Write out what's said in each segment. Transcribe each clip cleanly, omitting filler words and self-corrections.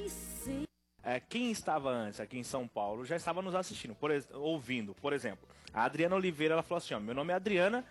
Quem estava antes aqui em São Paulo já estava nos assistindo, ouvindo. Por exemplo, a Adriana Oliveira, ela falou assim, ó, meu nome é Adriana,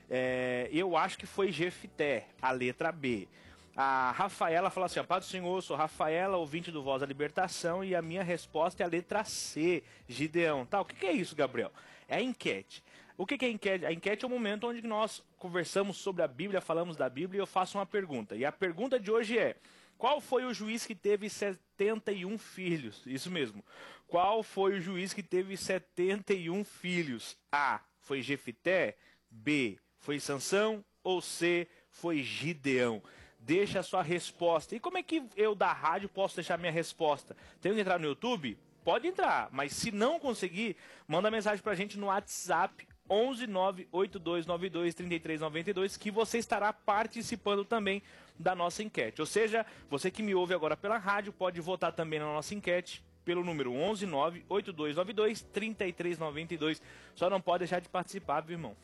eu acho que foi Jefité, a letra B. A Rafaela falou assim, ó, Paz do Senhor, sou Rafaela, ouvinte do Voz da Libertação, e a minha resposta é a letra C, Gideão. Tá, o que é isso, Gabriel? É a enquete. O que é a enquete? A enquete é o momento onde nós conversamos sobre a Bíblia, falamos da Bíblia, e eu faço uma pergunta. E a pergunta de hoje é, qual foi o juiz que teve 71 filhos? Isso mesmo. Qual foi o juiz que teve 71 filhos? A, foi Jefité? B, foi Sansão? Ou C, foi Gideão? Deixa a sua resposta. E como é que eu da rádio posso deixar minha resposta? Tenho que entrar no YouTube? Pode entrar, mas se não conseguir, manda mensagem pra gente no WhatsApp 11 98292 3392 que você estará participando também da nossa enquete. Ou seja, você que me ouve agora pela rádio pode votar também na nossa enquete pelo número 11 98292 3392. Só não pode deixar de participar, viu, irmão?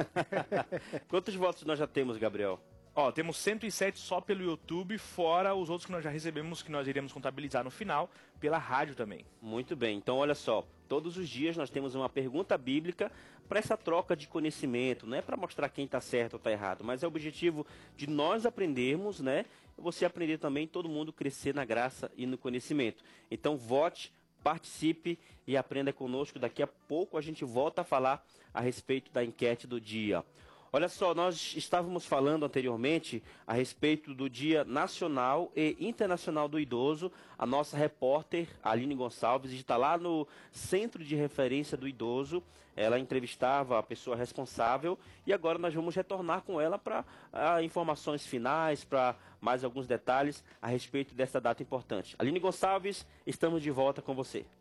Quantos votos nós já temos, Gabriel? Ó, temos 107 só pelo YouTube, fora os outros que nós já recebemos, que nós iremos contabilizar no final, pela rádio também. Muito bem, então olha só, todos os dias nós temos uma pergunta bíblica para essa troca de conhecimento, não é para mostrar quem está certo ou está errado, mas é o objetivo de nós aprendermos, né? Você aprender também, todo mundo crescer na graça e no conhecimento. Então vote, participe e aprenda conosco. Daqui a pouco a gente volta a falar a respeito da enquete do dia. Olha só, nós estávamos falando anteriormente a respeito do Dia Nacional e Internacional do Idoso. A nossa repórter, Aline Gonçalves, está lá no Centro de Referência do Idoso. Ela entrevistava a pessoa responsável e agora nós vamos retornar com ela para informações finais, para mais alguns detalhes a respeito dessa data importante. Aline Gonçalves, estamos de volta com você.